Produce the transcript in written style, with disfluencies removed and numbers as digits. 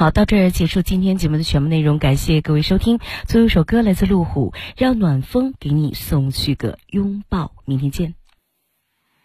好，到这儿结束今天节目的全部内容，感谢各位收听。最后一首歌来自路虎，让暖风给你送去个拥抱，明天见。